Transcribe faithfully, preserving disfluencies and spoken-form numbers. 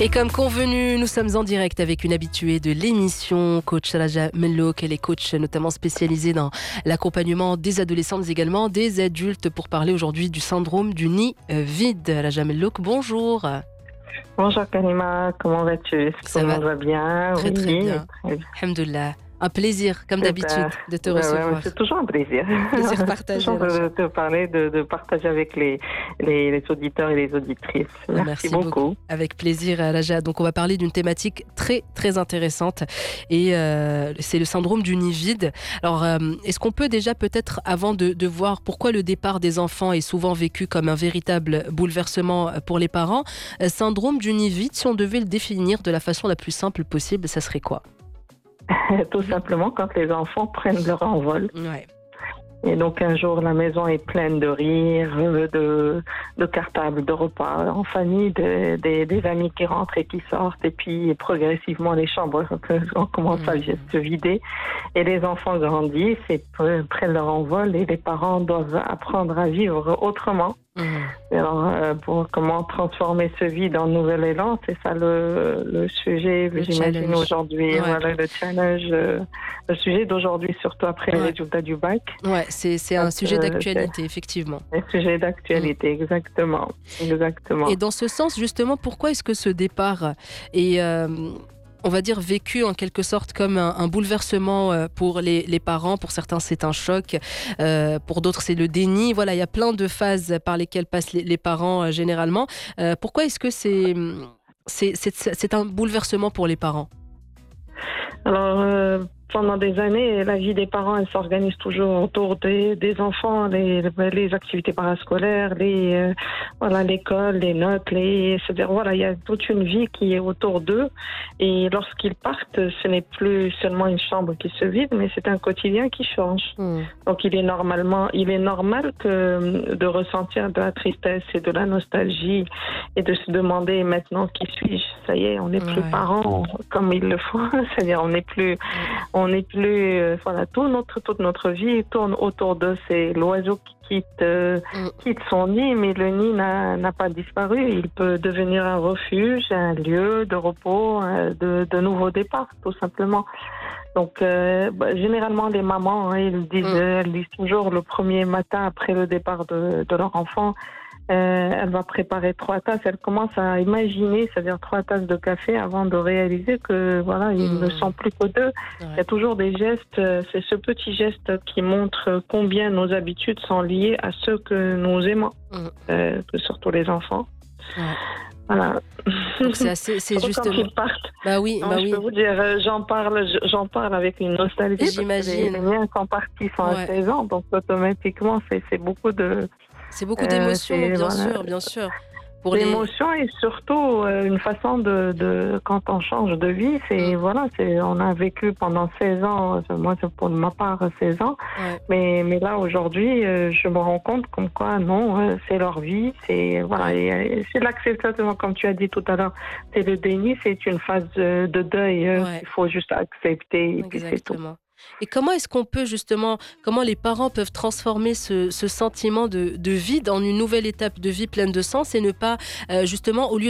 Et comme convenu, nous sommes en direct avec une habituée de l'émission, coach Raja Mellouk. Elle est coach notamment spécialisée dans l'accompagnement des adolescents, mais également des adultes, pour parler aujourd'hui du syndrome du nid vide. Raja Mellouk, bonjour. Bonjour Karima, comment vas-tu? Ça Comment va va bien? Très Oui, très bien. très bien. Alhamdoulilah. Un plaisir, comme Super. d'habitude, de te Ouais, ouais, recevoir. ouais, c'est toujours un plaisir. Plaisir partagé. Toujours de te parler, de, de partager avec les, les, les auditeurs et les auditrices. Merci, Merci beaucoup. beaucoup. Avec plaisir, Raja. Donc, on va parler d'une thématique très, très intéressante. Et euh, c'est le syndrome du nid vide. Alors, euh, est-ce qu'on peut déjà, peut-être, avant de, de voir pourquoi le départ des enfants est souvent vécu comme un véritable bouleversement pour les parents, euh, syndrome du nid vide, si on devait le définir de la façon la plus simple possible, ça serait quoi? Tout simplement quand les enfants prennent leur envol. Ouais. Et donc un jour, la maison est pleine de rires, de, de cartables, de repas en famille, de, de, des amis qui rentrent et qui sortent. Et puis progressivement, les chambres on commence à se vider. Et les enfants grandissent et prennent leur envol. Et les parents doivent apprendre à vivre autrement. Mmh. Alors, euh, pour comment transformer ce vide en nouvel élan, c'est ça le, le sujet, le j'imagine, challenge. Aujourd'hui. Ouais. Voilà, le challenge, euh, le sujet d'aujourd'hui, surtout après ouais. les résultats du bac. Ouais, c'est, c'est un Donc, sujet d'actualité, euh, effectivement. Un sujet d'actualité, mmh. exactement, exactement. Et dans ce sens, justement, pourquoi est-ce que ce départ est... Euh, on va dire vécu en quelque sorte comme un, un bouleversement pour les, les parents. Pour certains, c'est un choc. Euh, pour d'autres, c'est le déni. Voilà, il y a plein de phases par lesquelles passent les, les parents euh, généralement. Euh, pourquoi est-ce que c'est, c'est, c'est, c'est un bouleversement pour les parents? Alors, euh, pendant des années, la vie des parents, elle s'organise toujours autour des, des enfants, les, les activités parascolaires, les, euh, voilà, l'école, les notes, les, c'est-à-dire, voilà, il y a toute une vie qui est autour d'eux. Et lorsqu'ils partent, ce n'est plus seulement une chambre qui se vide, mais c'est un quotidien qui change. Mmh. Donc, il est normalement, il est normal que de ressentir de la tristesse et de la nostalgie et de se demander maintenant qui suis-je? Ça y est, on n'est plus ouais. parents comme il le faut. C'est-à-dire, on n'est plus, on n'est plus, euh, voilà, tout notre, toute notre vie tourne autour de c'est l'oiseau qui quitte, euh, mm. quitte son nid, mais le nid n'a, n'a pas disparu. Il peut devenir un refuge, un lieu de repos, euh, de, de nouveau départ, tout simplement. Donc, euh, bah, généralement, les mamans, hein, ils disent, mm. elles disent toujours le premier matin après le départ de, de leur enfant. Euh, elle va préparer trois tasses. Elle commence à imaginer, c'est-à-dire trois tasses de café avant de réaliser que voilà, ils mmh. ne sont plus que deux. Ouais. Il y a toujours des gestes. C'est ce petit geste qui montre combien nos habitudes sont liées à ceux que nous aimons, mmh. euh, que surtout les enfants. Ouais. Voilà. Donc c'est assez, c'est justement. Quand ils partent. Bah oui, non, bah je oui. peux vous dire, j'en parle, j'en parle avec une nostalgie. J'imagine. Les miens sont partis sont ouais. à seize ans, donc automatiquement, c'est, c'est beaucoup de. C'est beaucoup d'émotions, euh, bien voilà. sûr, bien sûr. Pour l'émotion les... et surtout euh, une façon de, de quand on change de vie, c'est mmh. voilà, c'est on a vécu pendant seize ans, moi pour ma part seize ans, ouais. mais mais là aujourd'hui, euh, je me rends compte comme quoi non, euh, c'est leur vie, c'est voilà, et, et c'est l'acceptation comme tu as dit tout à l'heure, c'est le déni, c'est une phase de deuil, euh, ouais. il faut juste accepter et Exactement. Puis c'est tout. Et comment est-ce qu'on peut justement, comment les parents peuvent transformer ce, ce sentiment de, de vide en une nouvelle étape de vie pleine de sens et ne pas, euh, justement, au lieu